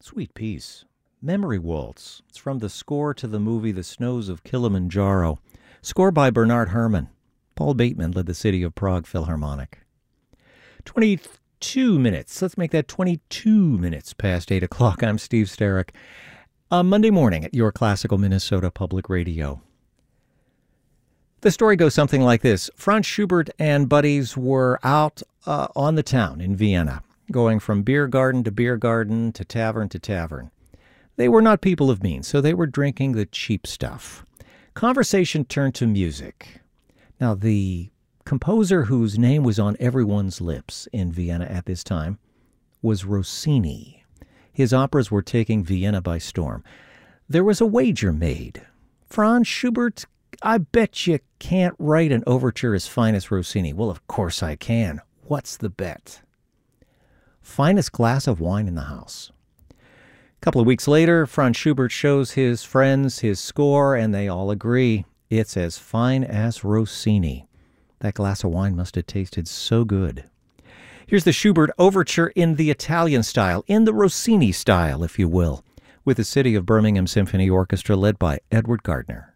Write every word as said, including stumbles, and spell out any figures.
Sweet Peace. Memory Waltz. It's from the score to the movie The Snows of Kilimanjaro. Score by Bernard Herrmann. Paul Bateman led the City of Prague Philharmonic. twenty-two minutes. Let's make that twenty-two minutes past eight o'clock. I'm Steve Sterrick. A Monday morning at your Classical Minnesota Public Radio. The story goes something like this. Franz Schubert and buddies were out uh, on the town in Vienna, going from beer garden to beer garden to tavern to tavern. They were not people of means, so they were drinking the cheap stuff. Conversation turned to music. Now, the composer whose name was on everyone's lips in Vienna at this time was Rossini. His operas were taking Vienna by storm. There was a wager made. Franz Schubert, I bet you can't write an overture as fine as Rossini. Well, of course I can. What's the bet? Finest glass of wine in the house. A couple of weeks later, Franz Schubert shows his friends his score, and they all agree it's as fine as Rossini. That glass of wine must have tasted so good. Here's the Schubert overture in the Italian style, in the Rossini style, if you will, with the City of Birmingham Symphony Orchestra led by Edward Gardner.